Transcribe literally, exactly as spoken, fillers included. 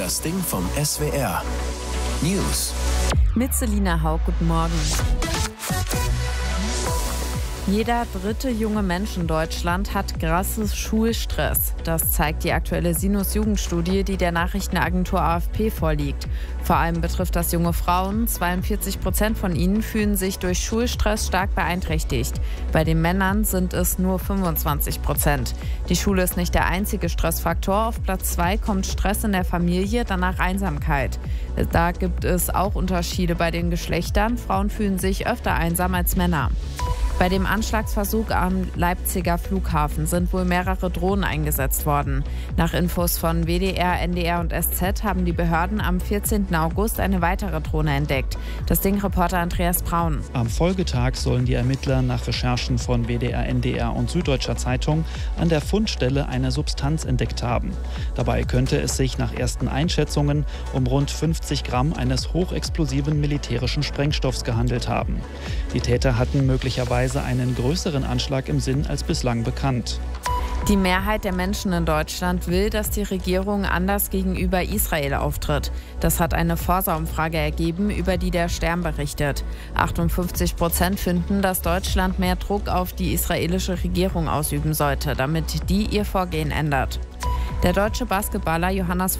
Das Ding vom S W R. News. Mit Selina Haug, guten Morgen. Jeder dritte junge Mensch in Deutschland hat krasses Schulstress. Das zeigt die aktuelle Sinus-Jugendstudie, die der Nachrichtenagentur A F P vorliegt. Vor allem betrifft das junge Frauen. zweiundvierzig Prozent von ihnen fühlen sich durch Schulstress stark beeinträchtigt. Bei den Männern sind es nur fünfundzwanzig Prozent. Die Schule ist nicht der einzige Stressfaktor. Auf Platz zwei kommt Stress in der Familie, danach Einsamkeit. Da gibt es auch Unterschiede bei den Geschlechtern. Frauen fühlen sich öfter einsam als Männer. Bei dem Anschlagsversuch am Leipziger Flughafen sind wohl mehrere Drohnen eingesetzt worden. Nach Infos von W D R, N D R und S Z haben die Behörden am vierzehnten August eine weitere Drohne entdeckt. Das Ding-Reporter Andreas Braun. Am Folgetag sollen die Ermittler nach Recherchen von W D R, N D R und Süddeutscher Zeitung an der Fundstelle eine Substanz entdeckt haben. Dabei könnte es sich nach ersten Einschätzungen um rund fünfzig Gramm eines hochexplosiven militärischen Sprengstoffs gehandelt haben. Die Täter hatten möglicherweise einen größeren Anschlag im Sinn als bislang bekannt. Die Mehrheit der Menschen in Deutschland will, dass die Regierung anders gegenüber Israel auftritt. Das hat eine Forsa-Umfrage ergeben, über die der Stern berichtet. achtundfünfzig Prozent finden, dass Deutschland mehr Druck auf die israelische Regierung ausüben sollte, damit die ihr Vorgehen ändert. Der deutsche Basketballer Johannes